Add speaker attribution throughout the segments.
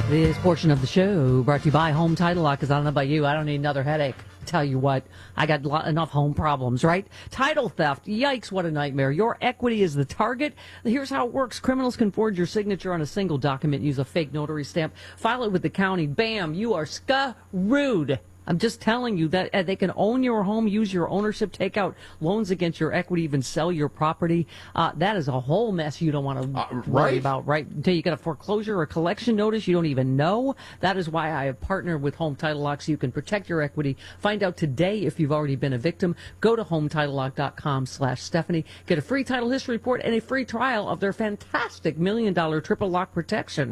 Speaker 1: This portion of the show brought to you by Home Title Lock, because I don't know about you, I don't need another headache. Tell you what, I got enough home problems, right? Title theft, yikes, what a nightmare. Your equity is the target. Here's how it works. Criminals can forge your signature on a single document, use a fake notary stamp, file it with the county. Bam, you are screwed. I'm just telling you that they can own your home, use your ownership, take out loans against your equity, even sell your property. That is a whole mess you don't want to worry about, right? Until you get a foreclosure or a collection notice you don't even know. That is why I have partnered with Home Title Lock, so you can protect your equity. Find out today if you've already been a victim. Go to HometitleLock.com/Stephanie. Get a free title history report and a free trial of their fantastic $1 million triple lock protection.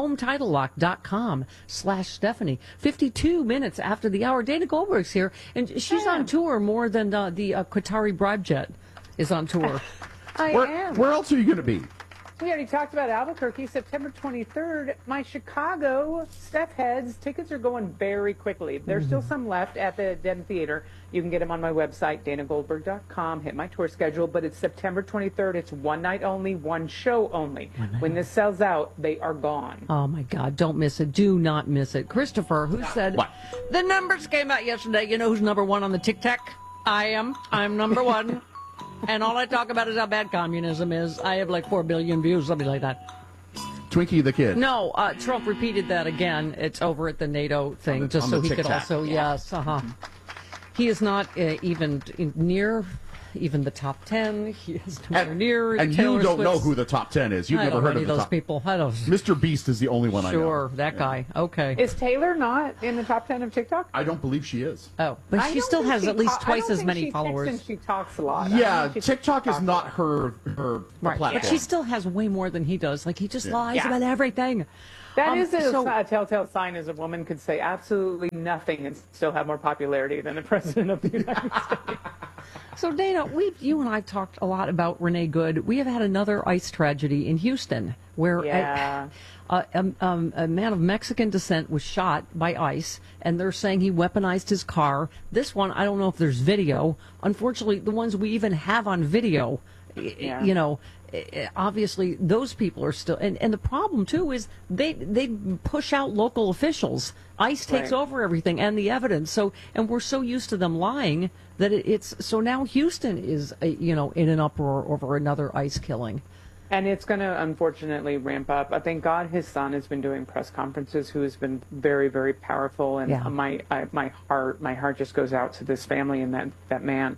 Speaker 1: HometitleLock.com/Stephanie. 52 minutes after the hour. Dana Goldberg's here, and she's on tour more than the Qatari bribe jet is on tour.
Speaker 2: I am.
Speaker 3: Where else are you going to be?
Speaker 2: We already talked about Albuquerque, September 23rd. My Chicago Steph Heads tickets are going very quickly. There's still some left at the Den Theater. You can get them on my website, danagoldberg.com. Hit my tour schedule, but it's September 23rd. It's one night only, one show only. When this sells out, they are gone.
Speaker 1: Oh, my God. Don't miss it. Do not miss it. Christopher, who said,
Speaker 3: What?
Speaker 1: The numbers came out yesterday. You know who's number one on the tic-tac? I am. I'm number one. And all I talk about is how bad communism is. I have like 4 billion views, something like that.
Speaker 3: Twinkie the Kid.
Speaker 1: No, Trump repeated that again. It's over at the NATO thing, just so he could also, yes, He is not even near even the top 10. He is nowhere near.
Speaker 3: And
Speaker 1: Taylor
Speaker 3: you don't know
Speaker 1: Swift's.
Speaker 3: who the top 10 is. You've never heard of the
Speaker 1: those
Speaker 3: top
Speaker 1: people. I don't.
Speaker 3: Mr. Beast is the only one I know.
Speaker 1: Sure, that guy. Okay.
Speaker 2: Is Taylor not in the top 10 of TikTok?
Speaker 3: I don't believe she is.
Speaker 1: Oh, but she still has at least twice as many followers.
Speaker 2: And she talks a lot.
Speaker 3: Yeah, TikTok is not her
Speaker 1: Right,
Speaker 3: platform.
Speaker 1: but she still has way more than he does. Like, he just lies about everything.
Speaker 2: That is a telltale sign, as a woman could say absolutely nothing and still have more popularity than the President of the United States.
Speaker 1: So, Dana, you and I talked a lot about Renee Good. We have had another ICE tragedy in Houston where a man of Mexican descent was shot by ICE, and they're saying he weaponized his car. This one, I don't know if there's video. Unfortunately, the ones we even have on video, you know, obviously those people are still, and the problem too is they push out local officials. ICE takes over everything and the evidence. So, and we're so used to them lying that it's so now Houston is in an uproar over another ICE killing.
Speaker 2: And it's going to unfortunately ramp up. I thank God his son has been doing press conferences, who has been very, very powerful. And my heart just goes out to this family and that man.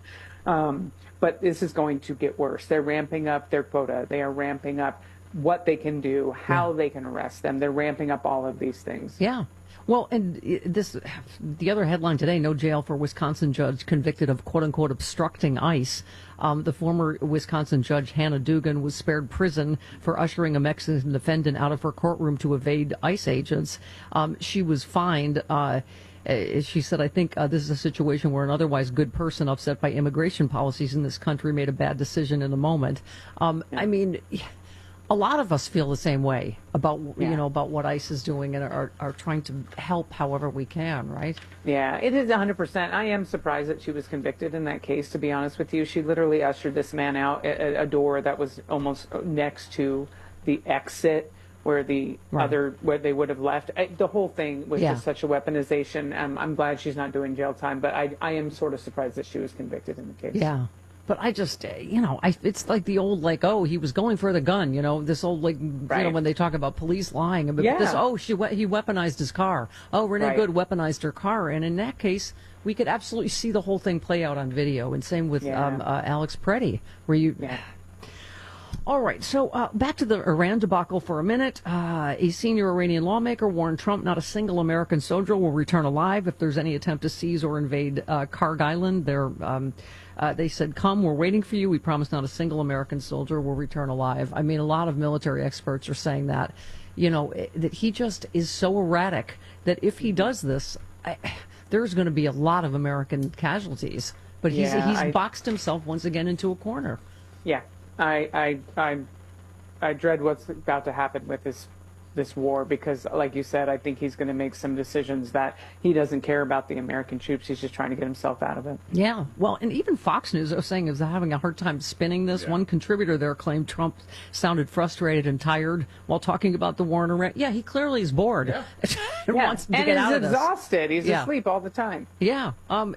Speaker 2: But this is going to get worse. They're ramping up their quota. They are ramping up what they can do, how they can arrest them. They're ramping up all of these things.
Speaker 1: Yeah. Well, and the other headline today, no jail for Wisconsin judge convicted of quote-unquote obstructing ICE. The former Wisconsin judge, Hannah Dugan, was spared prison for ushering a Mexican defendant out of her courtroom to evade ICE agents. She was fined. She said, I think this is a situation where an otherwise good person upset by immigration policies in this country made a bad decision in a moment. I mean, a lot of us feel the same way about about what ICE is doing and are trying to help however we can, right?
Speaker 2: Yeah, it is 100%. I am surprised that she was convicted in that case, to be honest with you. She literally ushered this man out at a door that was almost next to the exit where where they would have left. The whole thing was just such a weaponization. I'm glad she's not doing jail time, but I am sort of surprised that she was convicted in the case.
Speaker 1: Yeah. But I just, it's like the old, he was going for the gun, this old, when they talk about police lying. But this, he weaponized his car. Oh, Renee Good weaponized her car. And in that case, we could absolutely see the whole thing play out on video. And same with Alex Preddy, where you... Yeah. All right, so back to the Iran debacle for a minute. A senior Iranian lawmaker warned Trump not a single American soldier will return alive if there's any attempt to seize or invade Karg Island. They said, come, we're waiting for you. We promise not a single American soldier will return alive. I mean, a lot of military experts are saying that, that he just is so erratic that if he does this, there's going to be a lot of American casualties. But he's boxed himself once again into a corner.
Speaker 2: Yeah. I dread what's about to happen with his this war, because like you said, I think he's going to make some decisions that he doesn't care about the American troops. He's just trying to get himself out of it.
Speaker 1: Yeah, well, and even Fox News was saying is having a hard time spinning this. One contributor there claimed Trump sounded frustrated and tired while talking about the war in Iran. Yeah, he clearly is bored and wants to get out of this.
Speaker 2: And he's exhausted. He's asleep all the time.
Speaker 1: Yeah,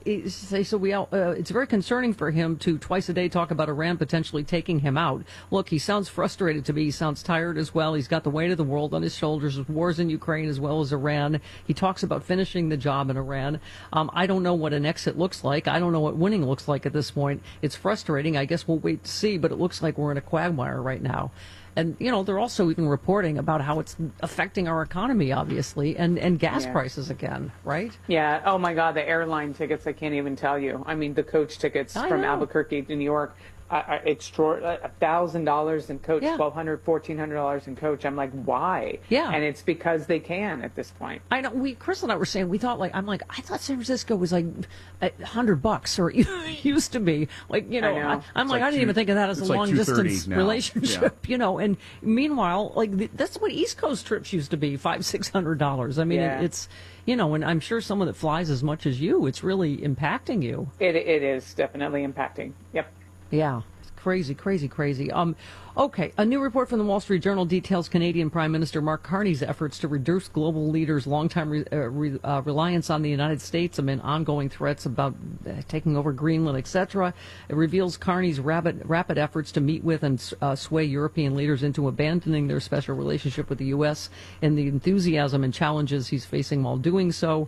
Speaker 1: it's very concerning for him to twice a day talk about Iran potentially taking him out. Look, he sounds frustrated to me. He sounds tired as well. He's got the weight of the world on his shoulders with wars in Ukraine as well as Iran. He talks about finishing the job in Iran. I don't know what an exit looks like. I don't know what winning looks like at this point. It's frustrating. I guess we'll wait to see, but it looks like we're in a quagmire right now. And, they're also even reporting about how it's affecting our economy, obviously, and gas prices again, right?
Speaker 2: Yeah. Oh, my God. The airline tickets, I can't even tell you. I mean, the coach tickets from Albuquerque to New York, it's $1,000 in coach, $1,200, $1,400 in coach. I'm like, why?
Speaker 1: Yeah.
Speaker 2: And it's because they can at this point.
Speaker 1: I know. Chris and I were saying, I thought San Francisco was like $100 or it used to be. Like, I didn't even think of that as a long distance relationship, and meanwhile, that's what East Coast trips used to be, $500, $600. I mean, it's, and I'm sure someone that flies as much as you, it's really impacting you.
Speaker 2: It is definitely impacting. Yep.
Speaker 1: Yeah, it's crazy, crazy, crazy. Okay, a new report from the Wall Street Journal details Canadian Prime Minister Mark Carney's efforts to reduce global leaders' longtime reliance on the United States amid ongoing threats about taking over Greenland, etc. It reveals Carney's rapid efforts to meet with and sway European leaders into abandoning their special relationship with the U.S. and the enthusiasm and challenges he's facing while doing so.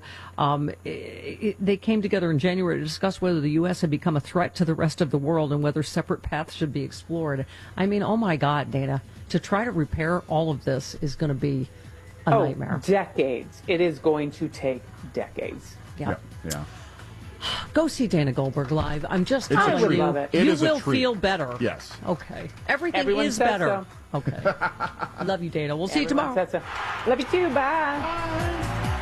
Speaker 1: They came together in January to discuss whether the U.S. had become a threat to the rest of the world and whether separate paths should be explored. I mean, oh my God, Dana, to try to repair all of this is going to be a nightmare.
Speaker 2: Decades. It is going to take decades.
Speaker 1: Yeah.
Speaker 3: Yeah.
Speaker 1: Go see Dana Goldberg live. I'm just
Speaker 2: telling you,
Speaker 1: love it. You will feel better.
Speaker 3: Yes.
Speaker 1: Okay. Everyone is better. So. Okay. I love you, Dana. We'll see you tomorrow.
Speaker 2: So. Love you too. Bye.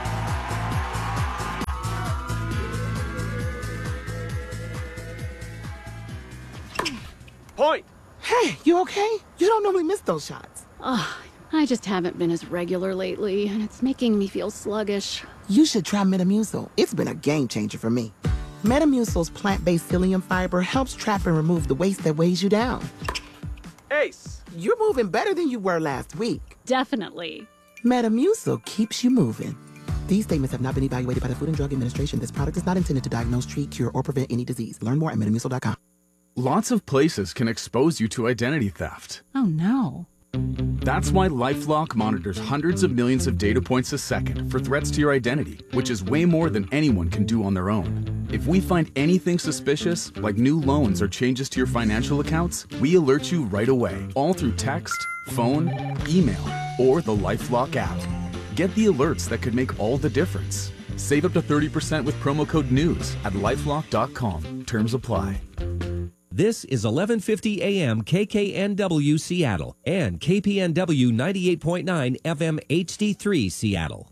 Speaker 4: Point.
Speaker 5: Hey, you okay? You don't normally miss those shots.
Speaker 6: I just haven't been as regular lately, and it's making me feel sluggish.
Speaker 5: You should try Metamucil. It's been a game changer for me. Metamucil's plant-based psyllium fiber helps trap and remove the waste that weighs you down.
Speaker 4: Ace.
Speaker 5: You're moving better than you were last week.
Speaker 6: Definitely.
Speaker 5: Metamucil keeps you moving. These statements have not been evaluated by the Food and Drug Administration. This product is not intended to diagnose, treat, cure, or prevent any disease. Learn more at metamucil.com.
Speaker 7: Lots of places can expose you to identity theft.
Speaker 6: Oh, no.
Speaker 7: That's why LifeLock monitors hundreds of millions of data points a second for threats to your identity, which is way more than anyone can do on their own. If we find anything suspicious, like new loans or changes to your financial accounts, we alert you right away, all through text, phone, email, or the LifeLock app. Get the alerts that could make all the difference. Save up to 30% with promo code NEWS at lifelock.com. Terms apply.
Speaker 8: This is 1150 AM KKNW Seattle and KPNW 98.9 FM HD3 Seattle.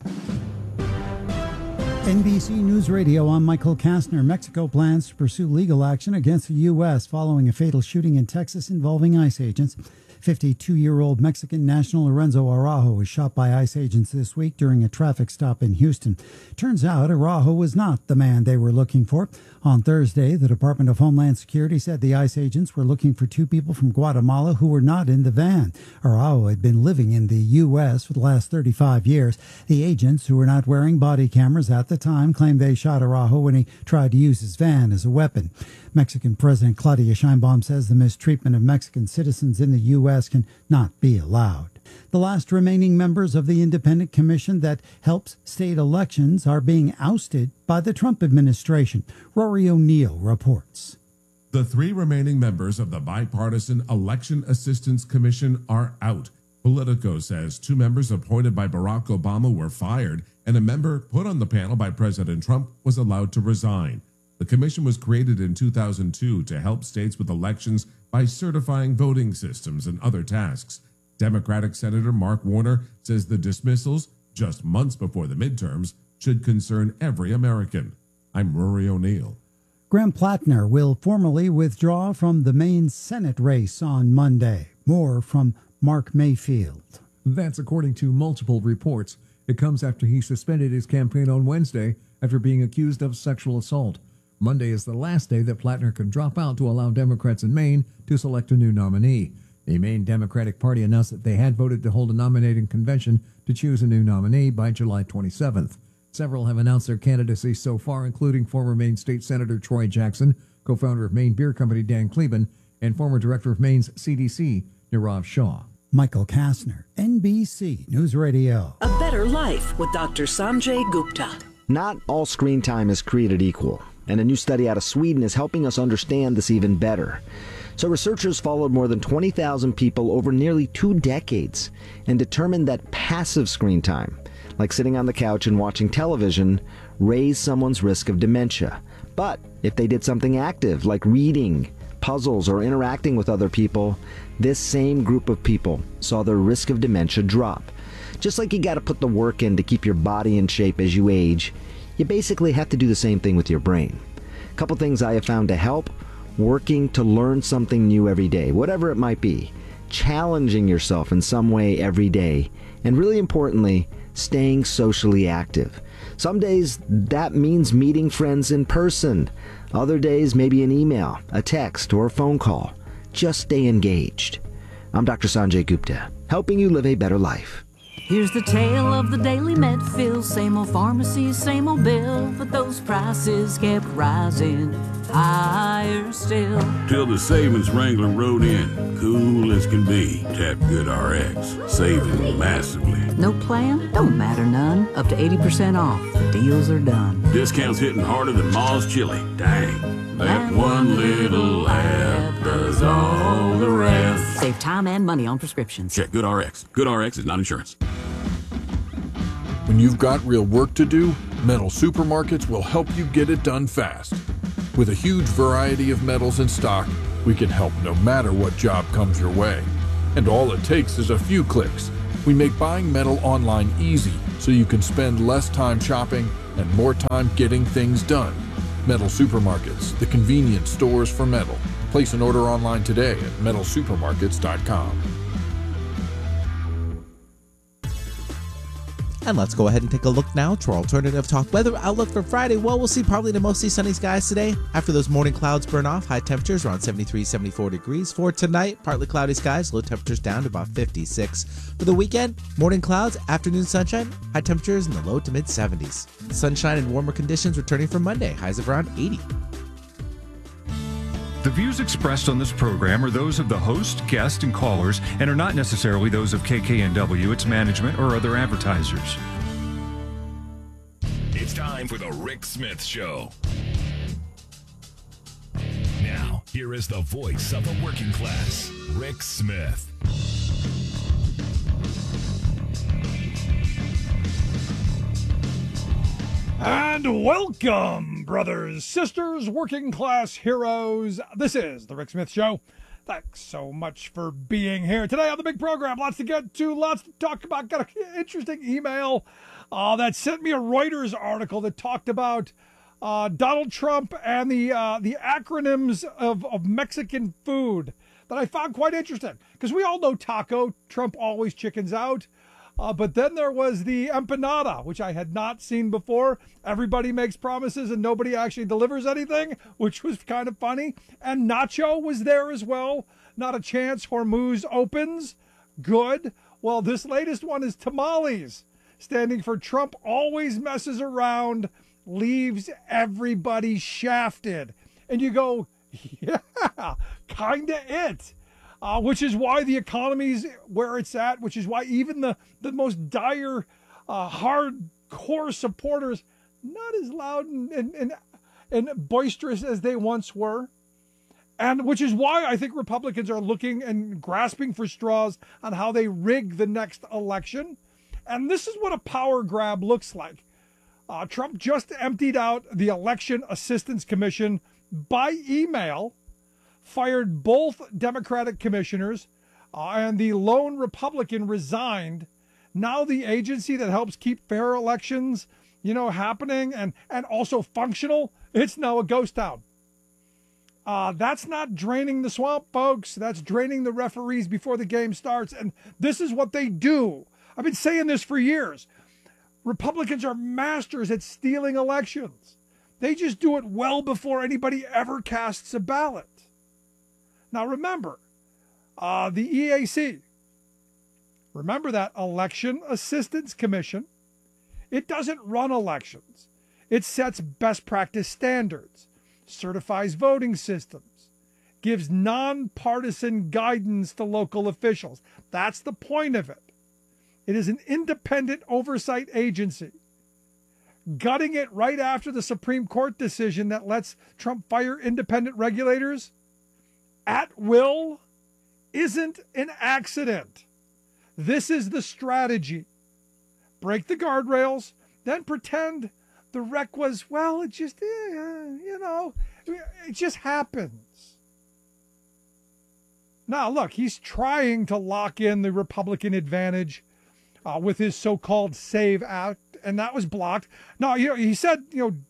Speaker 9: NBC News Radio, I'm Michael Kastner. Mexico plans to pursue legal action against the U.S. following a fatal shooting in Texas involving ICE agents. 52-year-old Mexican national Lorenzo Araujo was shot by ICE agents this week during a traffic stop in Houston. Turns out Araujo was not the man they were looking for. On Thursday, the Department of Homeland Security said the ICE agents were looking for two people from Guatemala who were not in the van. Araujo had been living in the U.S. for the last 35 years. The agents, who were not wearing body cameras at the time, claimed they shot Araujo when he tried to use his van as a weapon. Mexican President Claudia Sheinbaum says the mistreatment of Mexican citizens in the U.S. can not be allowed. The last remaining members of the independent commission that helps state elections are being ousted by the Trump administration. Rory O'Neill reports.
Speaker 10: The three remaining members of the Bipartisan Election Assistance Commission are out. Politico says two members appointed by Barack Obama were fired, and a member put on the panel by President Trump was allowed to resign. The commission was created in 2002 to help states with elections by certifying voting systems and other tasks. Democratic Senator Mark Warner says the dismissals, just months before the midterms, should concern every American. I'm Rory O'Neill.
Speaker 9: Graham Plattner will formally withdraw from the Maine Senate race on Monday. More from Mark Mayfield.
Speaker 11: That's according to multiple reports. It comes after he suspended his campaign on Wednesday after being accused of sexual assault. Monday is the last day that Plattner can drop out to allow Democrats in Maine to select a new nominee. The Maine Democratic Party announced that they had voted to hold a nominating convention to choose a new nominee by July 27th. Several have announced their candidacy so far, including former Maine State Senator Troy Jackson, co-founder of Maine Beer Company Dan Kleben, and former director of Maine's CDC, Nirav Shah.
Speaker 9: Michael Kastner, NBC News Radio.
Speaker 12: A Better Life with Dr. Sanjay Gupta.
Speaker 13: Not all screen time is created equal, and a new study out of Sweden is helping us understand this even better. So researchers followed more than 20,000 people over nearly 2 decades and determined that passive screen time, like sitting on the couch and watching television, raised someone's risk of dementia. But if they did something active, like reading, puzzles, or interacting with other people, this same group of people saw their risk of dementia drop. Just like you got to put the work in to keep your body in shape as you age, you basically have to do the same thing with your brain. A couple things I have found to help: working to learn something new every day, whatever it might be, challenging yourself in some way every day, and really importantly, staying socially active. Some days that means meeting friends in person. Other days, maybe an email, a text, or a phone call. Just stay engaged. I'm Dr. Sanjay Gupta, helping you live a better life.
Speaker 14: Here's the tale of the daily Medfill. Same old pharmacy, same old bill, but those prices kept rising higher still.
Speaker 15: Till the savings Wrangler rode in, cool as can be. Tap GoodRx, saving massively.
Speaker 14: No plan? Don't matter none. Up to 80% off. The deals are done.
Speaker 15: Discounts hitting harder than Ma's chili. Dang. That one little app does all the rest.
Speaker 14: Save time and money on prescriptions.
Speaker 15: Check GoodRx. GoodRx is not insurance.
Speaker 16: When you've got real work to do, Metal Supermarkets will help you get it done fast. With a huge variety of metals in stock, we can help no matter what job comes your way. And all it takes is a few clicks. We make buying metal online easy so you can spend less time shopping and more time getting things done. Metal Supermarkets, the convenient stores for metal. Place an order online today at metalsupermarkets.com.
Speaker 17: And let's go ahead and take a look now to our alternative talk weather outlook for Friday. Well, we'll see partly to mostly sunny skies today. After those morning clouds burn off, high temperatures around 73, 74 degrees. For tonight, partly cloudy skies, low temperatures down to about 56. For the weekend, morning clouds, afternoon sunshine, high temperatures in the low to mid 70s. Sunshine and warmer conditions returning for Monday, highs of around 80.
Speaker 18: The views expressed on this program are those of the host, guest, and callers, and are not necessarily those of KKNW, its management, or other advertisers.
Speaker 19: It's time for the Rick Smith Show. Now, here is the voice of the working class, Rick Smith.
Speaker 20: And welcome, brothers, sisters, working class heroes. This is the Rick Smith Show. Thanks so much for being here today on the big program. Lots to get to, lots to talk about. Got an interesting email that sent me a Reuters article that talked about Donald Trump and the acronyms of Mexican food that I found quite interesting. Because we all know taco, Trump always chickens out. But then there was the empanada, which I had not seen before. Everybody makes promises and nobody actually delivers anything, which was kind of funny. And nacho was there as well. Not a chance. Hormuz opens. Good. Well, this latest one is tamales, standing for Trump always messes around, leaves everybody shafted. And you go, yeah, kind of it. Which is why the economy's where it's at, which is why even the most dire, hardcore supporters, not as loud and boisterous as they once were. And which is why I think Republicans are looking and grasping for straws on how they rig the next election. And this is what a power grab looks like. Trump just emptied out the Election Assistance Commission by email, fired both Democratic commissioners, and the lone Republican resigned. Now the agency that helps keep fair elections, happening and also functional, it's now a ghost town. That's not draining the swamp, folks. That's draining the referees before the game starts. And this is what they do. I've been saying this for years. Republicans are masters at stealing elections. They just do it well before anybody ever casts a ballot. Now remember, the EAC, remember that Election Assistance Commission, it doesn't run elections. It sets best practice standards, certifies voting systems, gives nonpartisan guidance to local officials. That's the point of it. It is an independent oversight agency. Gutting it right after the Supreme Court decision that lets Trump fire independent regulators at will isn't an accident. This is the strategy. Break the guardrails, then pretend the wreck was, well, it just, it just happens. Now, look, he's trying to lock in the Republican advantage with his so-called SAVE Act, and that was blocked. Now, he said,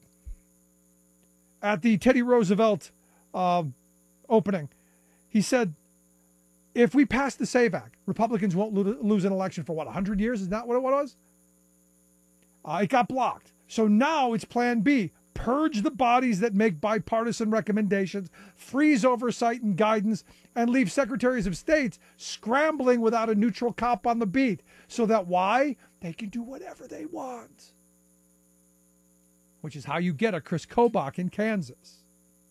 Speaker 20: at the Teddy Roosevelt opening, he said, if we pass the SAVE Act, Republicans won't lose an election for, 100 years? Is that what it was? It got blocked. So now it's Plan B. Purge the bodies that make bipartisan recommendations, freeze oversight and guidance, and leave secretaries of states scrambling without a neutral cop on the beat. So that why? They can do whatever they want. Which is how you get a Chris Kobach in Kansas.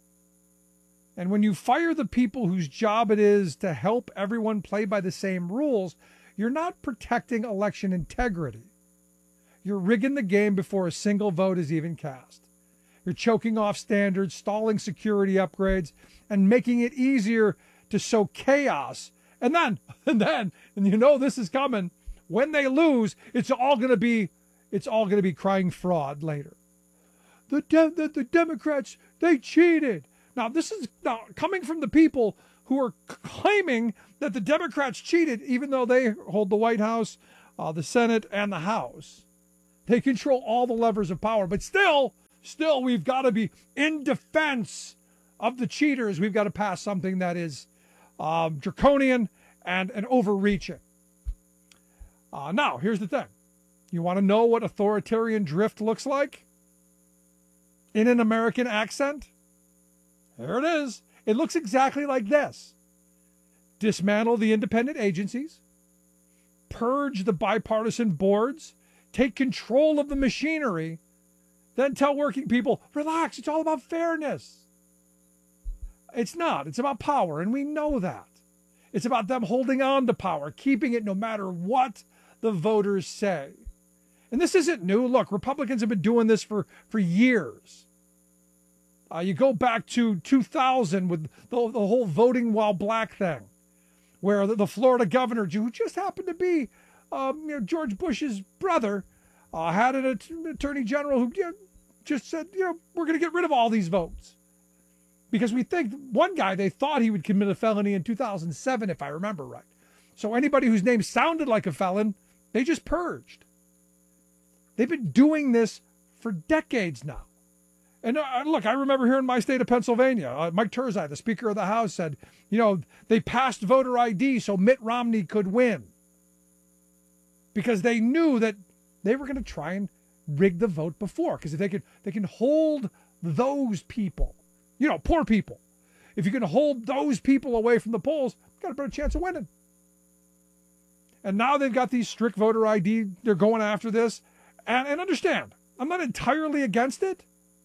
Speaker 20: And when you fire the people whose job it is to help everyone play by the same rules, you're not protecting election integrity. You're rigging the game before a single vote is even cast. You're choking off standards, stalling security upgrades, and making it easier to sow chaos. And then, this is coming. When they lose, it's all going to be crying fraud later. The Democrats, they cheated. Now, this is coming from the people who are claiming that the Democrats cheated, even though they hold the White House, the Senate, and the House. They control all the levers of power, but still, we've got to be in defense of the cheaters. We've got to pass something that is draconian and overreaching. Now, here's the thing. You want to know what authoritarian drift looks like in an American accent? There it is. It looks exactly like this. Dismantle the independent agencies, purge the bipartisan boards, take control of the machinery, then tell working people, relax, it's all about fairness. It's not. It's about power, and we know that. It's about them holding on to power, keeping it no matter what the voters say. And this isn't new. Look, Republicans have been doing this for years. You go back to 2000 with the whole voting while black thing, where the Florida governor, who just happened to be George Bush's brother, had an attorney general who just said, we're going to get rid of all these votes. Because we think one guy, they thought he would commit a felony in 2007, if I remember right. So anybody whose name sounded like a felon, they just purged. They've been doing this for decades now. And look, I remember here in my state of Pennsylvania, Mike Turzai, the Speaker of the House, said, they passed voter ID so Mitt Romney could win. Because they knew that they were going to try and rig the vote before. Because if they can hold those people, poor people, if you can hold those people away from the polls, you've got a better chance of winning. And now they've got these strict voter ID. They're going after this. And understand, I'm not entirely against it.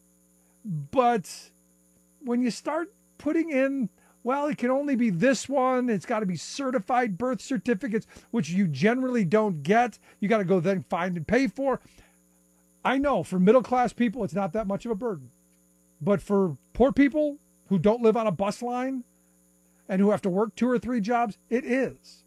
Speaker 20: But when you start putting in, well, it can only be this one, it's got to be certified birth certificates, which you generally don't get. You got to go then find and pay for. I know for middle-class people, it's not that much of a burden. But for poor people who don't live on a bus line and who have to work 2 or 3 jobs, it is.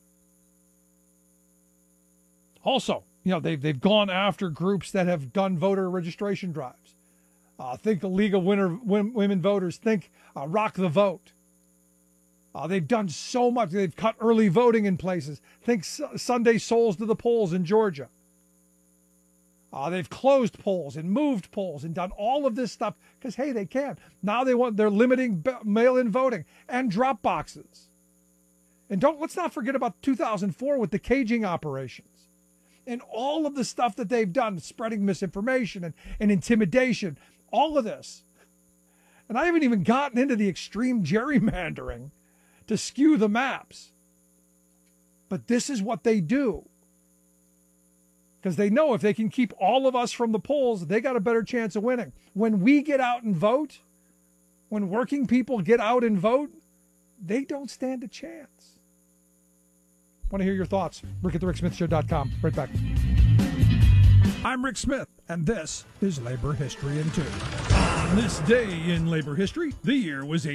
Speaker 20: Also, they've gone after groups that have done voter registration drives. Think the League of Women Voters. Think Rock the Vote. They've done so much. They've cut early voting in places. Think Sunday Souls to the Polls in Georgia. They've closed polls and moved polls and done all of this stuff because, hey, they can. Now they're limiting mail-in voting and drop boxes. And let's not forget about 2004 with the caging operations and all of the stuff that they've done, spreading misinformation and intimidation, all of this. And I haven't even gotten into the extreme gerrymandering to skew the maps. But this is what they do. Because they know if they can keep all of us from the polls, they got a better chance of winning. When we get out and vote, when working people get out and vote, they don't stand a chance. Want to hear your thoughts? Rick at thericksmithshow.com. Right back. I'm Rick Smith, and this is Labor History in 2. On this day in labor history, the year was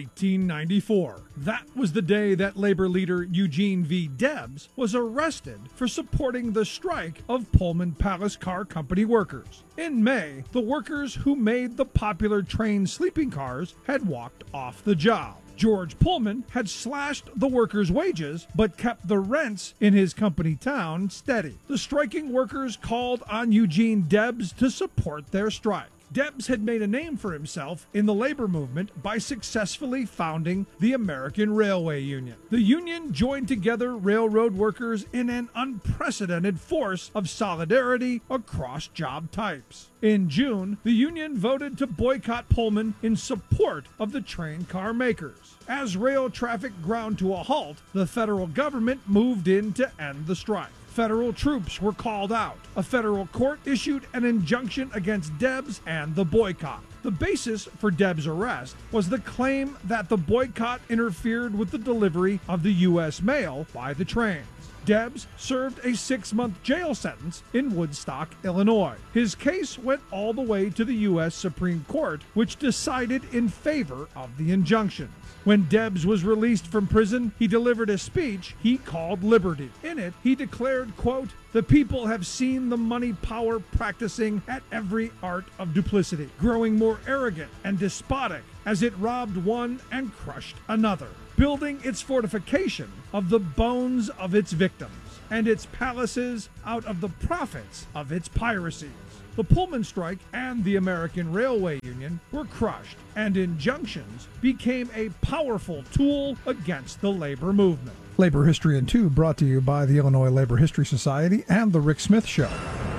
Speaker 20: 1894. That was the day that labor leader Eugene V. Debs was arrested for supporting the strike of Pullman Palace Car Company workers. In May, the workers who made the popular train sleeping cars had walked off the job. George Pullman had slashed the workers' wages, but kept the rents in his company town steady. The striking workers called on Eugene Debs to support their strike. Debs had made a name for himself in the labor movement by successfully founding the American Railway Union. The union joined together railroad workers in an unprecedented force of solidarity across job types. In June, the union voted to boycott Pullman in support of the train car makers. As rail traffic ground to a halt, the federal government moved in to end the strike. Federal troops were called out. A federal court issued an injunction against Debs and the boycott. The basis for Debs' arrest was the claim that the boycott interfered with the delivery of the U.S. mail by the trains. Debs served a 6-month jail sentence in Woodstock, Illinois. His case went all the way to the U.S. Supreme Court, which decided in favor of the injunction. When Debs was released from prison, he delivered a speech he called Liberty. In it, he declared, quote, "The people have seen the money power practicing at every art of duplicity, growing more arrogant and despotic as it robbed one and crushed another, building its fortification of the bones of its victims, and its palaces out of the profits of its piracies." The Pullman strike and the American Railway Union were crushed, and injunctions became a powerful tool against the labor movement. Labor History in 2 brought to you by the Illinois Labor History Society and The Rick Smith Show.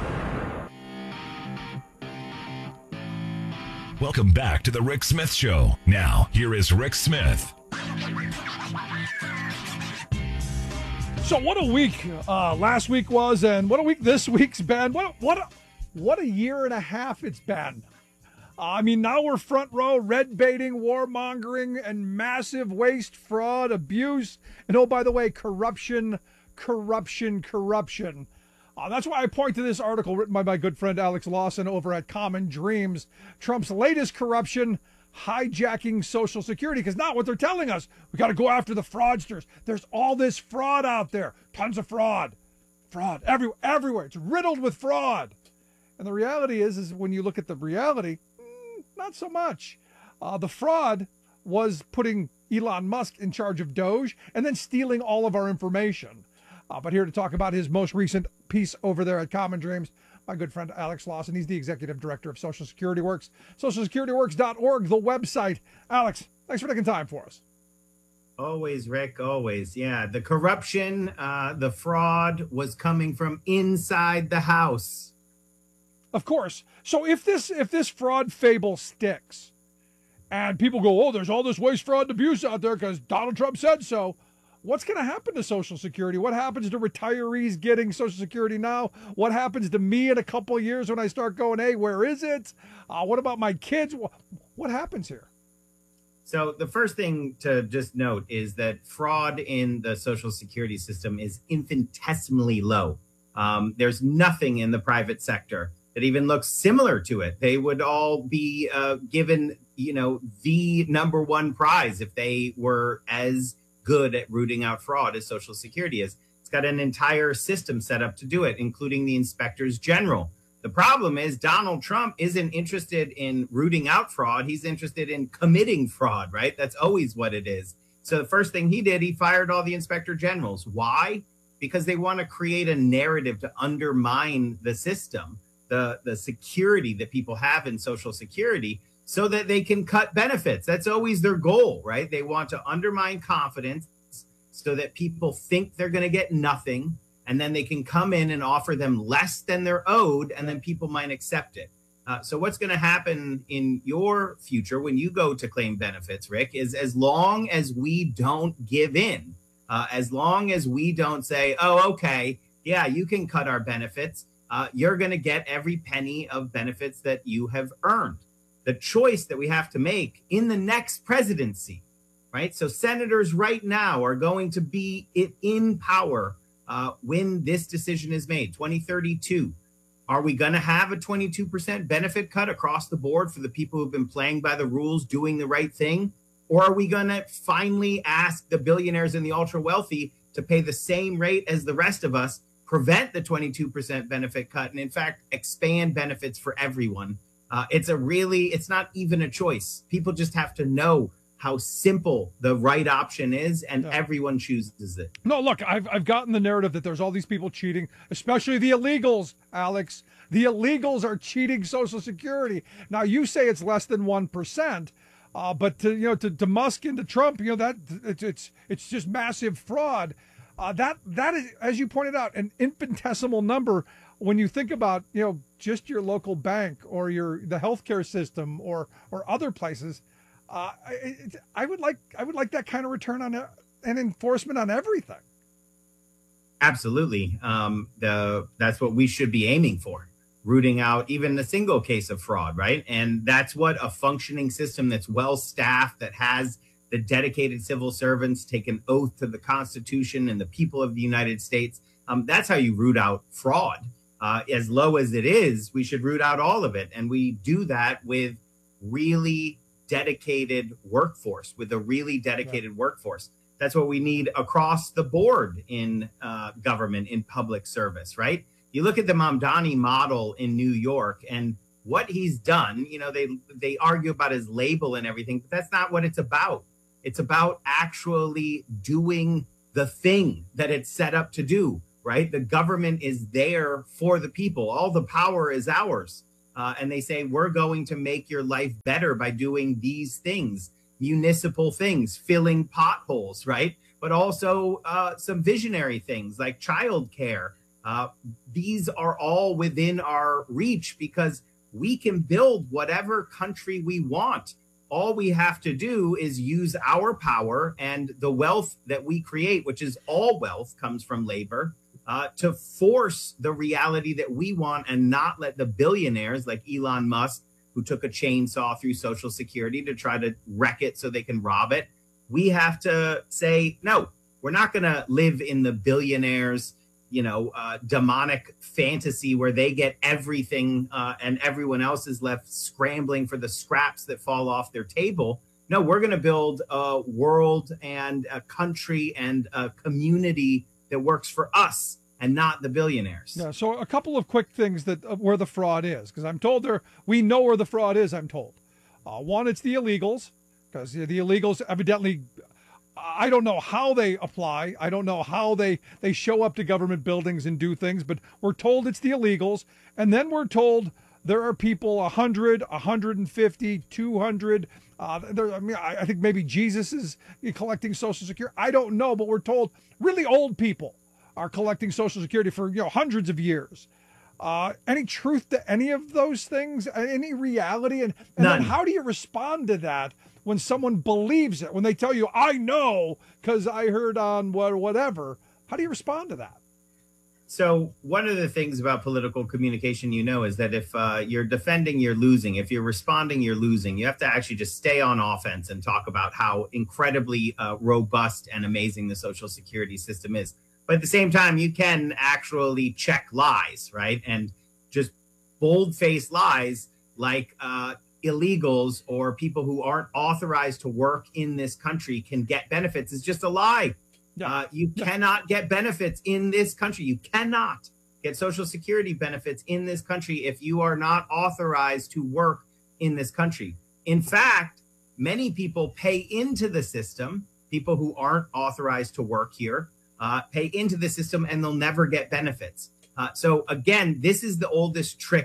Speaker 19: Welcome back to The Rick Smith Show. Now, here is Rick Smith.
Speaker 20: So what a week last week was, and what a week this week's been. What a year and a half it's been. I mean, now we're front row, red baiting, warmongering, and massive waste, fraud, abuse, and oh, by the way, corruption. That's why I point to this article written by my good friend Alex Lawson over at Common Dreams. Trump's latest corruption, hijacking Social Security, because now what they're telling us, we got to go after the fraudsters. There's all this fraud out there, tons of fraud everywhere. It's riddled with fraud. And the reality is when you look at the reality, not so much. The fraud was putting Elon Musk in charge of Doge and then stealing all of our information. But here to talk about his most recent piece over there at Common Dreams, my good friend Alex Lawson. He's the executive director of Social Security Works, socialsecurityworks.org, the website. Alex, thanks for taking time for us.
Speaker 21: Always, Rick, always. Yeah, the corruption, the fraud was coming from inside the house.
Speaker 20: Of course. So if this fraud fable sticks and people go, oh, there's all this waste, fraud, and abuse out there because Donald Trump said so, what's going to happen to Social Security? What happens to retirees getting Social Security now? What happens to me in a couple of years when I start going, hey, where is it? What about my kids? What happens here?
Speaker 21: So the first thing to just note is that fraud in the Social Security system is infinitesimally low. There's nothing in the private sector that even looks similar to it. They would all be given, the number one prize if they were as good at rooting out fraud as Social Security is. It's got an entire system set up to do it, including the inspectors general. The problem is Donald Trump isn't interested in rooting out fraud. He's interested in committing fraud, right? That's always what it is. So the first thing he did, he fired all the inspector generals. Why? Because they want to create a narrative to undermine the system. the security that people have in Social Security so that they can cut benefits. That's always their goal, right? They want to undermine confidence so that people think they're going to get nothing, and then they can come in and offer them less than they're owed, and then people might accept it. So what's going to happen in your future when you go to claim benefits, Rick, is as long as we don't give in, as long as we don't say, oh, okay, yeah, you can cut our benefits, you're going to get every penny of benefits that you have earned. The choice that we have to make in the next presidency, right? So senators right now are going to be in power when this decision is made, 2032. Are we going to have a 22% benefit cut across the board for the people who've been playing by the rules, doing the right thing? Or are we going to finally ask the billionaires and the ultra wealthy to pay the same rate as the rest of us, prevent the 22% benefit cut, and in fact, expand benefits for everyone? It's not even a choice. People just have to know how simple the right option is, and everyone chooses it.
Speaker 20: No, look, I've gotten the narrative that there's all these people cheating, especially the illegals, Alex. The illegals are cheating Social Security. Now, you say it's less than 1%, but to Musk and to Trump, that it's just massive fraud. That is, as you pointed out, an infinitesimal number when you think about just your local bank or the healthcare system or other places. I would like that kind of return on and enforcement on everything.
Speaker 21: Absolutely. That's what we should be aiming for, rooting out even a single case of fraud, right? And that's what a functioning system that's well staffed, that has the dedicated civil servants take an oath to the Constitution and the people of the United States. That's how you root out fraud. As low as it is, we should root out all of it. And we do that with really dedicated workforce, workforce. That's what we need across the board in government, in public service, right? You look at the Mamdani model in New York and what he's done, they argue about his label and everything, but that's not what it's about. It's about actually doing the thing that it's set up to do, right? The government is there for the people. All the power is ours. And they say, we're going to make your life better by doing these things, municipal things, filling potholes, right? But also some visionary things like childcare. These are all within our reach because we can build whatever country we want. All we have to do is use our power and the wealth that we create, which is all wealth comes from labor, to force the reality that we want and not let the billionaires like Elon Musk, who took a chainsaw through Social Security to try to wreck it so they can rob it. We have to say, no, we're not going to live in the billionaires, demonic fantasy where they get everything and everyone else is left scrambling for the scraps that fall off their table. No, we're going to build a world and a country and a community that works for us and not the billionaires.
Speaker 20: Yeah. So a couple of quick things that where the fraud is, because I'm told we know where the fraud is. I'm told. One, it's the illegals, because the illegals evidently, I don't know how they apply. I don't know how they show up to government buildings and do things, but we're told it's the illegals. And then we're told there are people 100, 150, 200. I think maybe Jesus is collecting Social Security. I don't know, but we're told really old people are collecting Social Security for hundreds of years. Any truth to any of those things? Any reality? And then how do you respond to that when someone believes it? When they tell you, I know because I heard on whatever. How do you respond to that?
Speaker 21: So one of the things about political communication, is that if you're defending, you're losing. If you're responding, you're losing. You have to actually just stay on offense and talk about how incredibly robust and amazing the Social Security system is. But at the same time, you can actually check lies, right? And just bold-faced lies like illegals or people who aren't authorized to work in this country can get benefits. It's just a lie. You cannot get benefits in this country. You cannot get Social Security benefits in this country if you are not authorized to work in this country. In fact, many people pay into the system, people who aren't authorized to work here, pay into the system and they'll never get benefits. So again, this is the oldest trick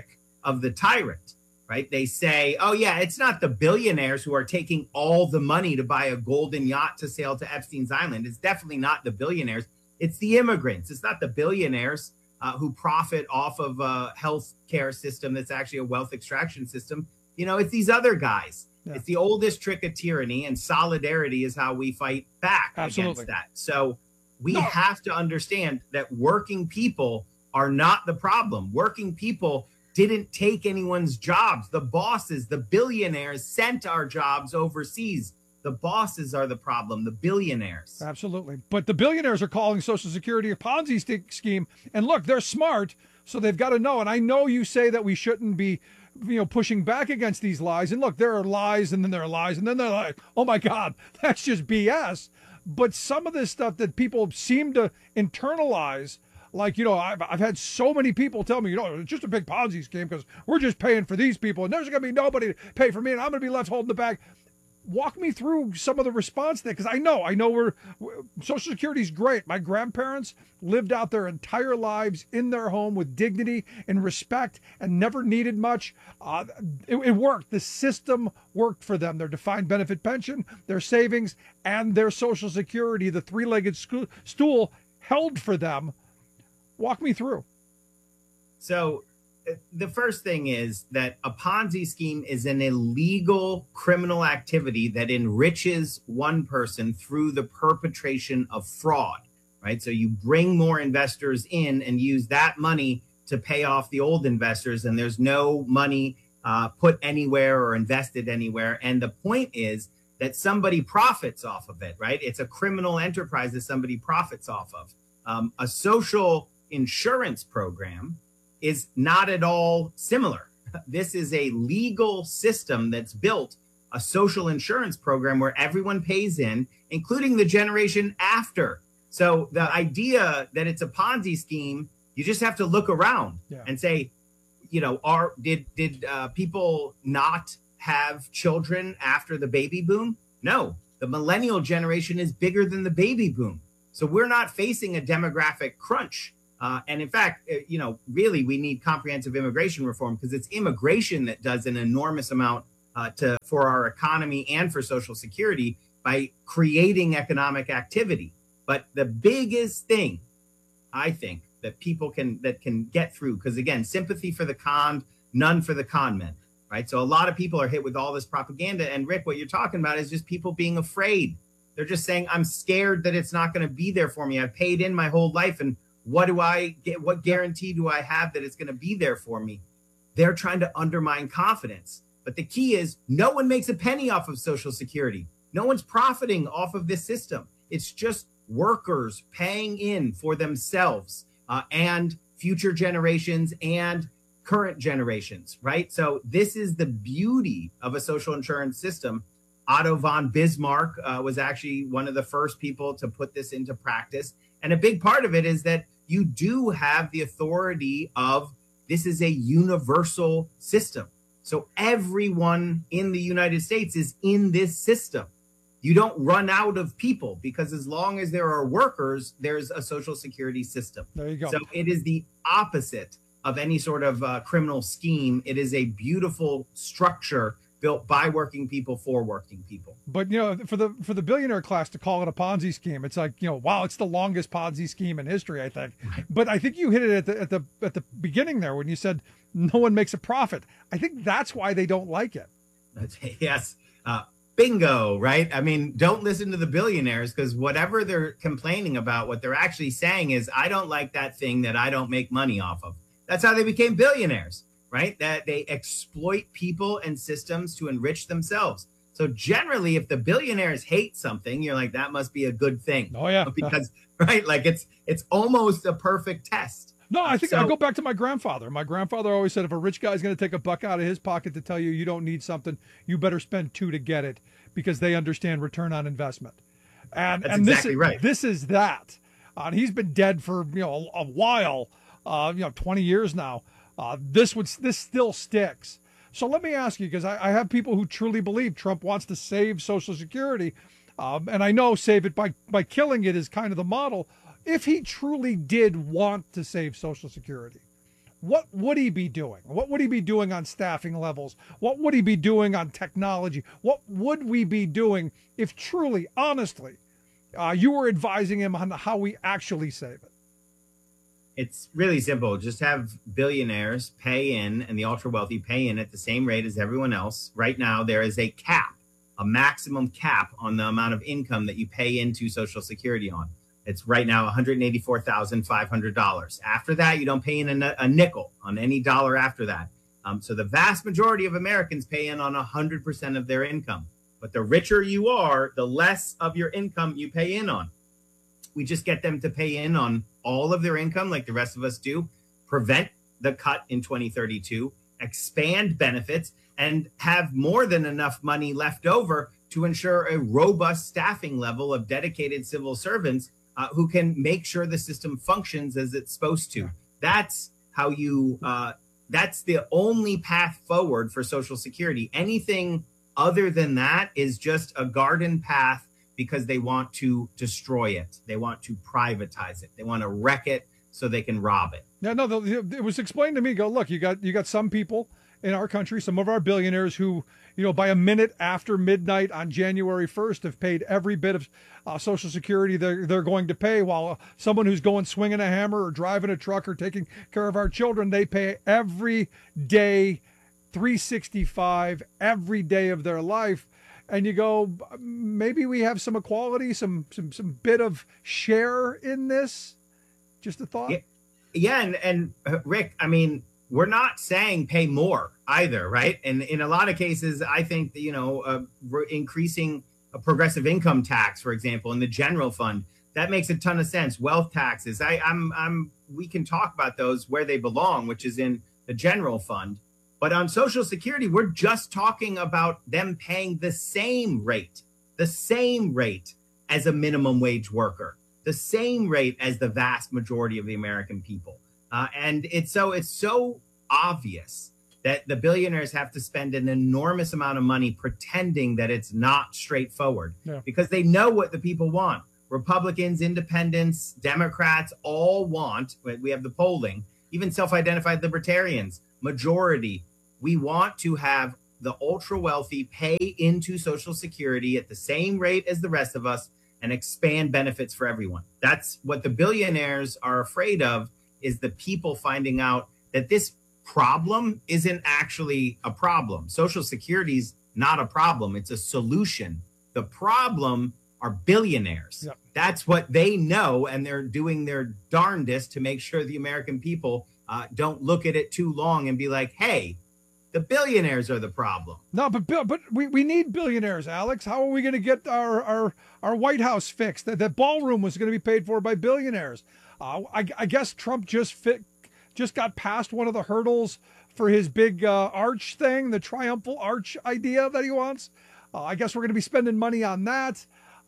Speaker 21: of the tyrant, right? They say, oh, yeah, it's not the billionaires who are taking all the money to buy a golden yacht to sail to Epstein's Island. It's definitely not the billionaires. It's the immigrants. It's not the billionaires who profit off of a health care system that's actually a wealth extraction system. It's these other guys. Yeah. It's the oldest trick of tyranny, and solidarity is how we fight back against that. So we have to understand that working people are not the problem. Working people didn't take anyone's jobs. The bosses, the billionaires sent our jobs overseas. The bosses are the problem, the billionaires.
Speaker 20: Absolutely. But the billionaires are calling Social Security a Ponzi scheme. And look, they're smart, so they've got to know. And I know you say that we shouldn't be pushing back against these lies. And look, there are lies, and then there are lies, and then they're like, oh my God, that's just BS. But some of this stuff that people seem to internalize, like, I've had so many people tell me, it's just a big Ponzi scheme because we're just paying for these people, and there's going to be nobody to pay for me, and I'm going to be left holding the bag. Walk me through some of the response there, because I know Social Security is great. My grandparents lived out their entire lives in their home with dignity and respect and never needed much. It worked. The system worked for them. Their defined benefit pension, their savings, and their Social Security, the three-legged stool, held for them. Walk me through.
Speaker 21: So the first thing is that a Ponzi scheme is an illegal criminal activity that enriches one person through the perpetration of fraud, right? So you bring more investors in and use that money to pay off the old investors, and there's no money put anywhere or invested anywhere. And the point is that somebody profits off of it, right? It's a criminal enterprise that somebody profits off of. A social insurance program is not at all similar. This is a legal system that's built, a social insurance program where everyone pays in, including the generation after. So the idea that it's a Ponzi scheme, you just have to look around and say, did people not have children after the baby boom? No, the millennial generation is bigger than the baby boom. So we're not facing a demographic crunch. And in fact, really, we need comprehensive immigration reform, because it's immigration that does an enormous amount for our economy and for Social Security by creating economic activity. But the biggest thing, I think, that people can get through, because again, sympathy for the conned, none for the con men, right? So a lot of people are hit with all this propaganda. And Rick, what you're talking about is just people being afraid. They're just saying, I'm scared that it's not going to be there for me. I've paid in my whole life, and what do I get? What guarantee do I have that it's going to be there for me? They're trying to undermine confidence. But the key is no one makes a penny off of Social Security. No one's profiting off of this system. It's just workers paying in for themselves and future generations and current generations, right? So this is the beauty of a social insurance system. Otto von Bismarck was actually one of the first people to put this into practice. And a big part of it is that you do have the authority of, this is a universal system. So everyone in the United States is in this system. You don't run out of people, because as long as there are workers, there's a Social Security system.
Speaker 20: There you go.
Speaker 21: So it is the opposite of any sort of criminal scheme. It is a beautiful structure built by working people for working people.
Speaker 20: But for the billionaire class to call it a Ponzi scheme, it's like, wow, it's the longest Ponzi scheme in history, I think. But I think you hit it at the beginning there when you said no one makes a profit. I think that's why they don't like it.
Speaker 21: Yes. Bingo, right? I mean, don't listen to the billionaires, because whatever they're complaining about, what they're actually saying is, I don't like that thing that I don't make money off of. That's how they became billionaires, right? That they exploit people and systems to enrich themselves. So generally, if the billionaires hate something, you're like, that must be a good thing.
Speaker 20: Oh, yeah.
Speaker 21: Because, right, like it's almost a perfect test.
Speaker 20: No, I think I go back to my grandfather. My grandfather always said, if a rich guy's going to take a buck out of his pocket to tell you you don't need something, you better spend $2 to get it, because they understand return on investment. And
Speaker 21: That's exactly right.
Speaker 20: This is that. He's been dead for a while, 20 years now. This still sticks. So let me ask you, because I have people who truly believe Trump wants to save Social Security, and I know save it by killing it is kind of the model. If he truly did want to save Social Security, what would he be doing? What would he be doing on staffing levels? What would he be doing on technology? What would we be doing if truly, honestly, you were advising him on how we actually save it?
Speaker 21: It's really simple. Just have billionaires pay in and the ultra wealthy pay in at the same rate as everyone else. Right now, there is a cap, a maximum cap on the amount of income that you pay into Social Security on. It's right now $184,500. After that, you don't pay in a nickel on any dollar after that. So the vast majority of Americans pay in on 100% of their income. But the richer you are, the less of your income you pay in on. We just get them to pay in on all of their income like the rest of us do, prevent the cut in 2032, expand benefits, and have more than enough money left over to ensure a robust staffing level of dedicated civil servants who can make sure the system functions as it's supposed to. That's how you, that's the only path forward for Social Security. Anything other than that is just a garden path because they want to destroy it. They want to privatize it. They want to wreck it so they can rob it.
Speaker 20: Yeah, no, it was explained to me, look, you got some people in our country, some of our billionaires who, by a minute after midnight on January 1st have paid every bit of Social Security they're going to pay, while someone who's going swinging a hammer or driving a truck or taking care of our children, they pay every day, 365, every day of their life. And you go, maybe we have some equality, some bit of share in this. Just a thought.
Speaker 21: Yeah, and Rick, I mean, we're not saying pay more either, right? And in a lot of cases, I think increasing a progressive income tax, for example, in the general fund, that makes a ton of sense. Wealth taxes, we can talk about those where they belong, which is in the general fund. But on Social Security, we're just talking about them paying the same rate as a minimum wage worker, the same rate as the vast majority of the American people. And it's so obvious that the billionaires have to spend an enormous amount of money pretending that it's not straightforward because they know what the people want. Republicans, independents, Democrats all want, we have the polling, even self-identified libertarians, majority. We want to have the ultra wealthy pay into Social Security at the same rate as the rest of us and expand benefits for everyone. That's what the billionaires are afraid of, is the people finding out that this problem isn't actually a problem. Social Security is not a problem. It's a solution. The problem are billionaires. Yep. That's what they know, and they're doing their darndest to make sure the American people don't look at it too long and be like, hey, the billionaires are the problem.
Speaker 20: No, but we need billionaires, Alex. How are we going to get our White House fixed? That ballroom was going to be paid for by billionaires. I guess Trump just got past one of the hurdles for his big arch thing, the triumphal arch idea that he wants. I guess we're going to be spending money on that.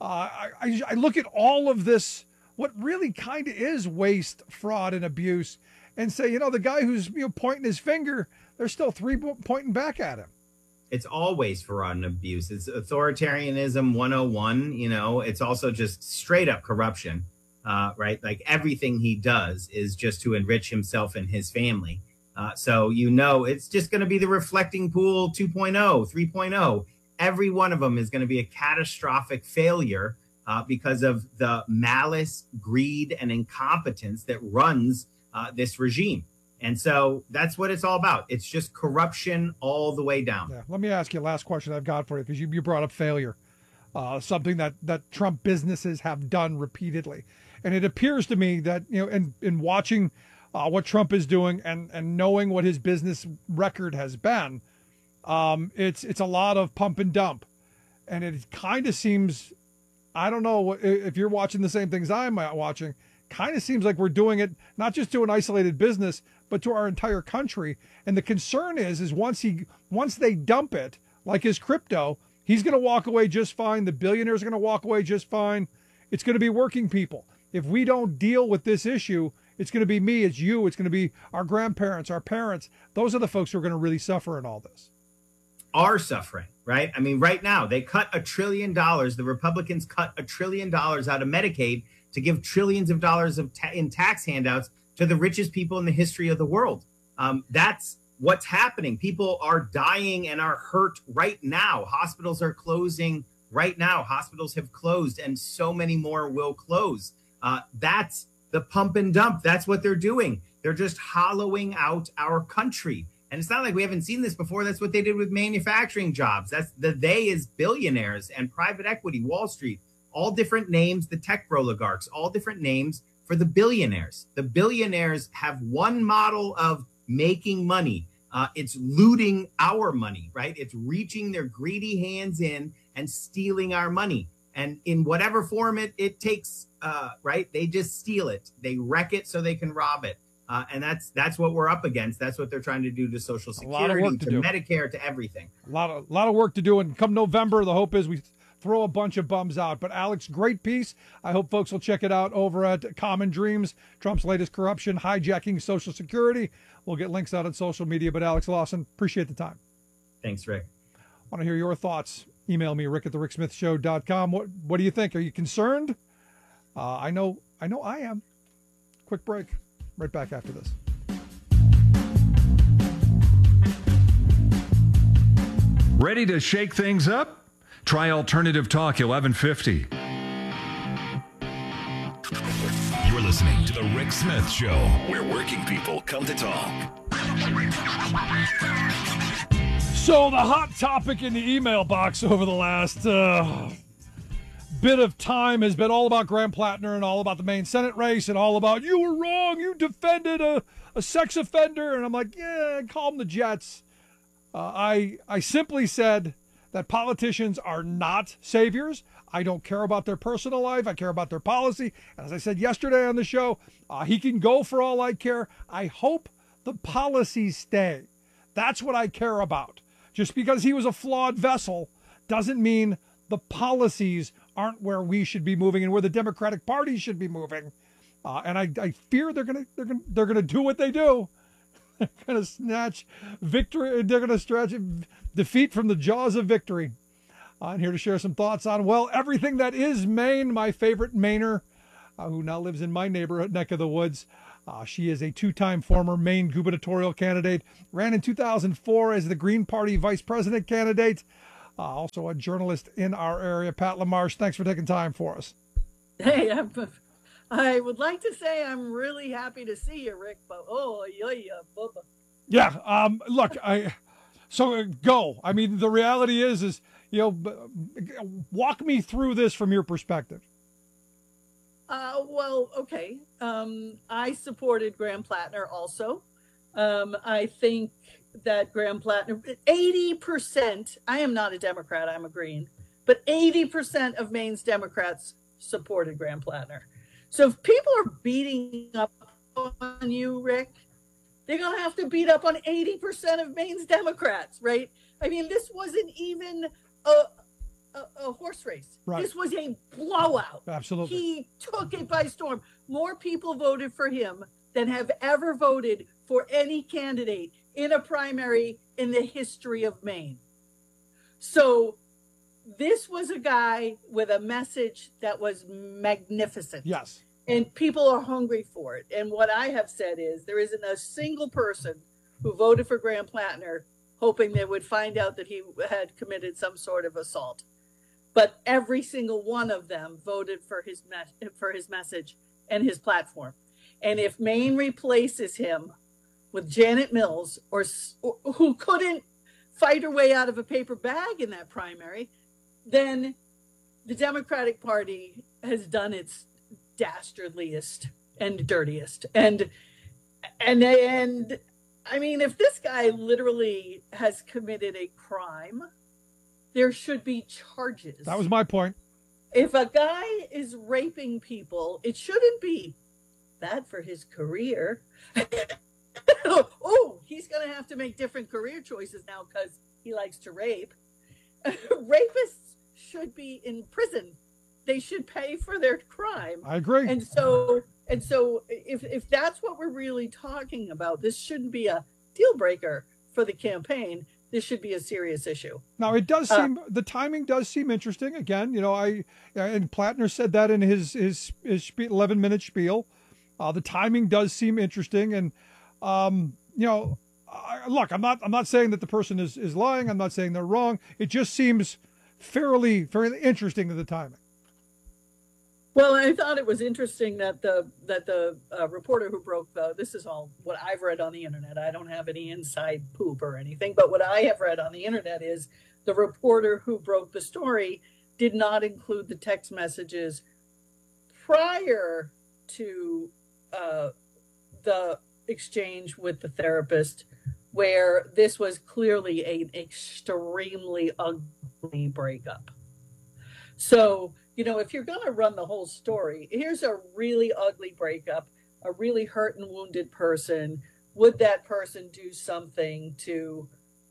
Speaker 20: I look at all of this, what really kind of is waste, fraud, and abuse, and say, the guy who's pointing his finger, there's still three pointing back at him.
Speaker 21: It's always fraud and abuse. It's authoritarianism 101. It's also just straight up corruption, right? Like everything he does is just to enrich himself and his family. So, it's just going to be the reflecting pool 2.0, 3.0. Every one of them is going to be a catastrophic failure because of the malice, greed, and incompetence that runs this regime. And so that's what it's all about. It's just corruption all the way down.
Speaker 20: Yeah. Let me ask you a last question I've got for you, because you brought up failure, something that Trump businesses have done repeatedly. And it appears to me that, in watching what Trump is doing and knowing what his business record has been, it's a lot of pump and dump. And it kind of seems, I don't know if you're watching the same things I'm watching, kind of seems like we're doing it not just to an isolated business, but to our entire country. And the concern is once they dump it, like his crypto, he's going to walk away just fine. The billionaires are going to walk away just fine. It's going to be working people. If we don't deal with this issue, it's going to be me, it's you, it's going to be our grandparents, our parents. Those are the folks who are going to really suffer in all this.
Speaker 21: Are suffering, right? I mean, right now, they cut $1 trillion. The Republicans cut $1 trillion out of Medicaid to give trillions of dollars in tax handouts to the richest people in the history of the world. That's what's happening. People are dying and are hurt right now. Hospitals are closing right now. Hospitals have closed, and so many more will close. That's the pump and dump. That's what they're doing. They're just hollowing out our country. And it's not like we haven't seen this before. That's what they did with manufacturing jobs. That's they is billionaires and private equity, Wall Street, all different names, the tech oligarchs, all different names for the billionaires. The billionaires have one model of making money. It's looting our money, right? It's reaching their greedy hands in and stealing our money. And in whatever form it takes, right? They just steal it. They wreck it so they can rob it. And that's what we're up against. That's what they're trying to do to Social Security, to Medicare, to everything.
Speaker 20: A lot of work to do. And come November, the hope is we throw a bunch of bums out. But Alex, great piece. I hope folks will check it out over at Common Dreams, Trump's latest corruption, hijacking Social Security. We'll get links out on social media. But Alex Lawson, appreciate the time.
Speaker 21: Thanks, Rick.
Speaker 20: Want to hear your thoughts. Email me, rick@thericksmithshow.com. What do you think? Are you concerned? I know I am. Quick break. Right back after this.
Speaker 18: Ready to shake things up? Try Alternative Talk 1150.
Speaker 19: You're listening to The Rick Smith Show, where working people come to talk.
Speaker 20: So the hot topic in the email box over the last bit of time has been all about Graham Plattner and all about the Maine Senate race and all about, you were wrong, you defended a sex offender. And I'm like, yeah, calm the jets. I simply said that politicians are not saviors. I don't care about their personal life. I care about their policy. And as I said yesterday on the show, he can go for all I care. I hope the policies stay. That's what I care about. Just because he was a flawed vessel doesn't mean the policies aren't where we should be moving and where the Democratic Party should be moving. And I fear they're gonna do what they do. They're gonna snatch victory. They're gonna stretch defeat from the jaws of victory. I'm here to share some thoughts on, well, everything that is Maine. My favorite Mainer, who now lives in my neighborhood neck of the woods. She is a two-time former Maine gubernatorial candidate, ran in 2004 as the Green Party vice president candidate, also a journalist in our area. Pat LaMarche, thanks for taking time for us.
Speaker 3: Hey, I would like to say I'm really happy to see you, Rick, but bubba.
Speaker 20: Yeah, look, go. I mean, the reality is, walk me through this from your perspective.
Speaker 3: Well, okay. I supported Graham Plattner also. I think that Graham Plattner, 80%, I am not a Democrat, I'm a Green, but 80% of Maine's Democrats supported Graham Plattner. So if people are beating up on you, Rick, they're going to have to beat up on 80% of Maine's Democrats, right? I mean, this wasn't even a horse race. Right. This was a blowout.
Speaker 20: Absolutely.
Speaker 3: He took it by storm. More people voted for him than have ever voted for any candidate in a primary in the history of Maine. So this was a guy with a message that was magnificent.
Speaker 20: Yes.
Speaker 3: And people are hungry for it. And what I have said is there isn't a single person who voted for Graham Plattner hoping they would find out that he had committed some sort of assault. But every single one of them voted for his message and his platform. And if Maine replaces him with Janet Mills, or who couldn't fight her way out of a paper bag in that primary, then the Democratic Party has done its dastardliest and dirtiest. And I mean, if this guy literally has committed a crime, there should be charges.
Speaker 20: That was my point.
Speaker 3: If a guy is raping people, it shouldn't be bad for his career. Oh, he's going to have to make different career choices now because he likes to rape. Rapists should be in prison. They should pay for their crime.
Speaker 20: I agree.
Speaker 3: And so if that's what we're really talking about, this shouldn't be a deal breaker for the campaign. This should be a serious issue.
Speaker 20: Now, it does seem, the timing does seem interesting. Again, and Plattner said that in his 11-minute spiel. The timing does seem interesting. And, look, I'm not saying that the person is lying. I'm not saying they're wrong. It just seems fairly interesting to the timing.
Speaker 3: Well, I thought it was interesting that the reporter who broke this is all what I've read on the internet. I don't have any inside poop or anything, but what I have read on the internet is the reporter who broke the story did not include the text messages prior to the exchange with the therapist, where this was clearly an extremely ugly breakup. So, if you're going to run the whole story, here's a really ugly breakup, a really hurt and wounded person. Would that person do something to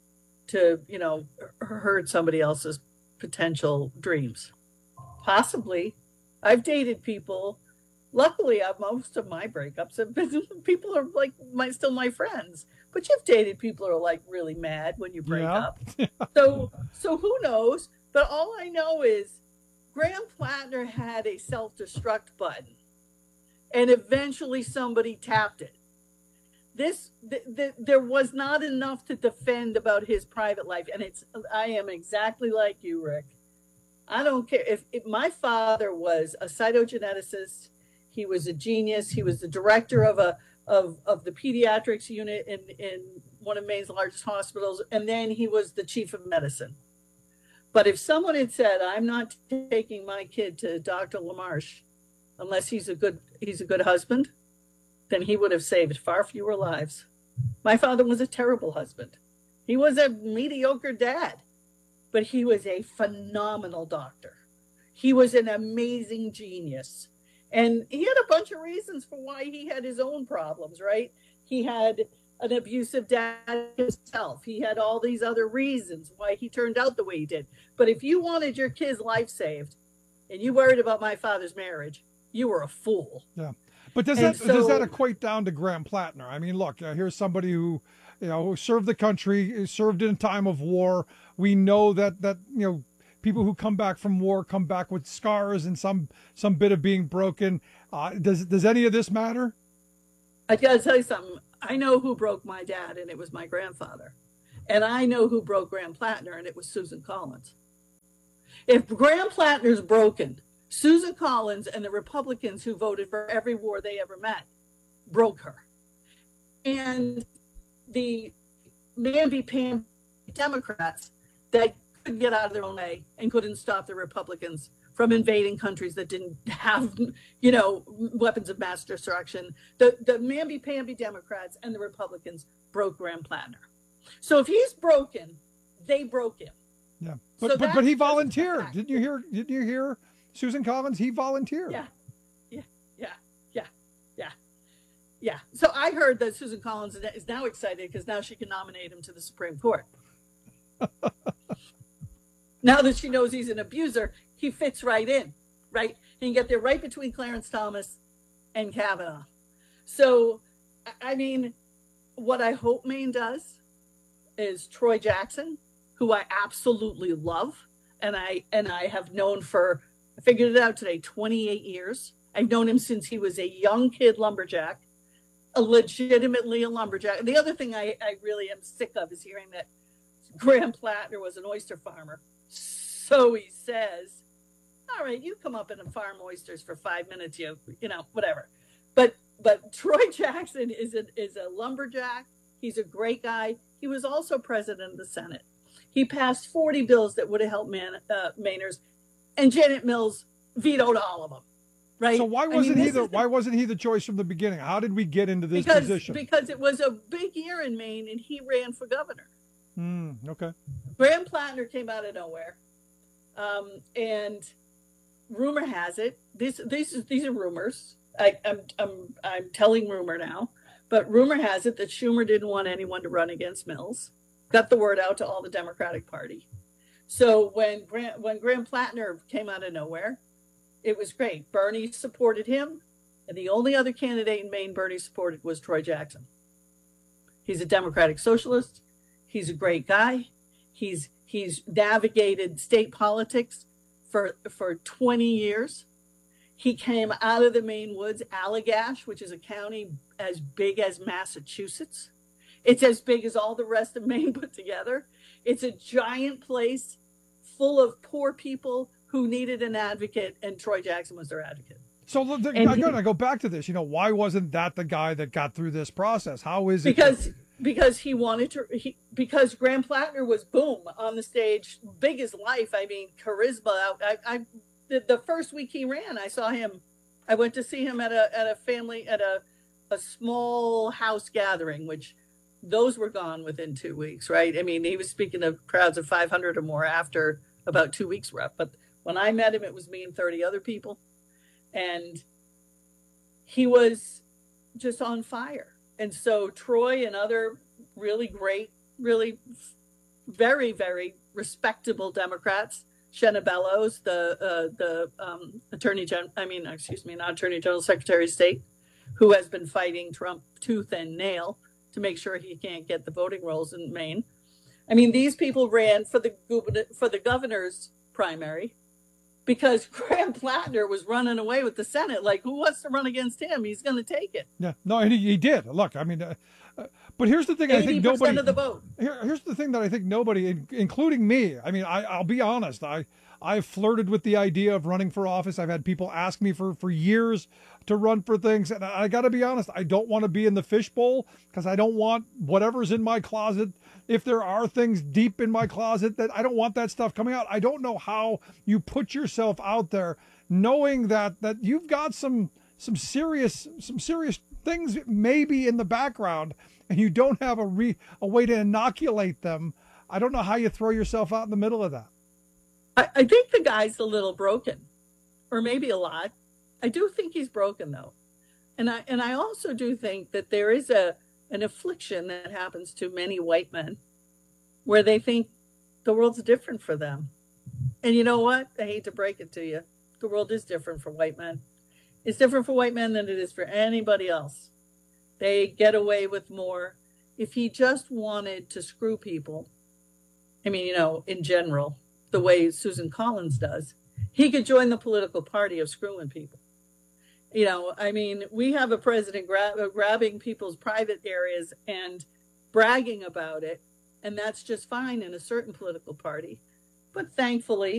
Speaker 3: hurt somebody else's potential dreams? Possibly. I've dated people. Luckily, most of my breakups have been people are like still my friends. But you've dated people who are like really mad when you break up. So who knows? But all I know is Graham Plattner had a self-destruct button, and eventually somebody tapped it. There was not enough to defend about his private life, and I am exactly like you, Rick. I don't care if my father was a cytogeneticist. He was a genius. He was the director of the pediatrics unit in one of Maine's largest hospitals, and then he was the chief of medicine. But if someone had said, "I'm not taking my kid to Dr. LaMarche unless he's a good husband," then he would have saved far fewer lives. My father was a terrible husband. He was a mediocre dad, but he was a phenomenal doctor. He was an amazing genius. And he had a bunch of reasons for why he had his own problems, right? He had an abusive dad himself. He had all these other reasons why he turned out the way he did. But if you wanted your kid's life saved and you worried about my father's marriage, you were a fool.
Speaker 20: Yeah. But does that equate down to Graham Plattner? I mean, look, here's somebody who served the country, served in a time of war. We know that people who come back from war come back with scars and some bit of being broken. Does any of this matter?
Speaker 3: I got to tell you something. I know who broke my dad, and it was my grandfather. And I know who broke Graham Plattner, and it was Susan Collins. If Graham Plattner's broken, Susan Collins and the Republicans who voted for every war they ever met broke her. And the namby-pamby Democrats that couldn't get out of their own way and couldn't stop the Republicans from invading countries that didn't have, weapons of mass destruction. The mamby-pamby Democrats and the Republicans broke Graham Plattner. So if he's broken, they broke him.
Speaker 20: Yeah, but he volunteered. Didn't you hear Susan Collins? He volunteered.
Speaker 3: Yeah. So I heard that Susan Collins is now excited because now she can nominate him to the Supreme Court. Now that she knows he's an abuser, he fits right in, right? He can get there right between Clarence Thomas and Kavanaugh. So, I mean, what I hope Maine does is Troy Jackson, who I absolutely love, and I have known I figured it out today, 28 years. I've known him since he was a young kid lumberjack, legitimately a lumberjack. And the other thing I really am sick of is hearing that Graham Plattner was an oyster farmer. So he says, all right, you come up and farm oysters for 5 minutes, whatever. But Troy Jackson is a lumberjack. He's a great guy. He was also president of the Senate. He passed 40 bills that would have helped Mainers, and Janet Mills vetoed all of them. Right.
Speaker 20: So why wasn't he the choice from the beginning? How did we get into this position?
Speaker 3: Because it was a big year in Maine, and he ran for governor.
Speaker 20: Okay.
Speaker 3: Graham Plattner came out of nowhere, and rumor has it these are rumors. I'm telling rumor now, but rumor has it that Schumer didn't want anyone to run against Mills. Got the word out to all the Democratic Party. So when Graham Plattner came out of nowhere, it was great. Bernie supported him, and the only other candidate in Maine Bernie supported was Troy Jackson. He's a Democratic socialist. He's a great guy. He's navigated state politics for 20 years. He came out of the Maine woods, Allagash, which is a county as big as Massachusetts. It's as big as all the rest of Maine put together. It's a giant place full of poor people who needed an advocate, and Troy Jackson was their advocate.
Speaker 20: So I go back to this. Why wasn't that the guy that got through this process? How is it?
Speaker 3: Because he wanted to. Because Graham Plattner was boom on the stage, big as life. I mean, charisma. The first week he ran, I saw him. I went to see him at a small house gathering, which those were gone within 2 weeks, right? I mean, he was speaking to crowds of 500 or more after about 2 weeks were up. But when I met him, it was me and 30 other people. And he was just on fire. And so Troy and other really great, really very, very respectable Democrats, Shenna Bellows, the Secretary of State, who has been fighting Trump tooth and nail to make sure he can't get the voting rolls in Maine. I mean, these people ran for the governor's primary because Graham Plattner was running away with the Senate. Like, who wants to run against him? He's going to take it.
Speaker 20: Yeah, no, he did. Look, I mean, but here's the thing. I think nobody.
Speaker 3: 80% of the vote.
Speaker 20: Here's the thing that I think nobody, including me. I mean, I'll be honest. I've flirted with the idea of running for office. I've had people ask me for years to run for things, and I got to be honest. I don't want to be in the fishbowl because I don't want whatever's in my closet. If there are things deep in my closet, that I don't want that stuff coming out. I don't know how you put yourself out there knowing that you've got some serious things maybe in the background, and you don't have a way to inoculate them. I don't know how you throw yourself out in the middle of that.
Speaker 3: I think the guy's a little broken, or maybe a lot. I do think he's broken, though. And I also do think that there is an affliction that happens to many white men where they think the world's different for them. And you know what? I hate to break it to you. The world is different for white men. It's different for white men than it is for anybody else. They get away with more. If he just wanted to screw people, I mean, in general, the way Susan Collins does, he could join the political party of screwing people. I mean, we have a president grabbing people's private areas and bragging about it, and that's just fine in a certain political party. But thankfully,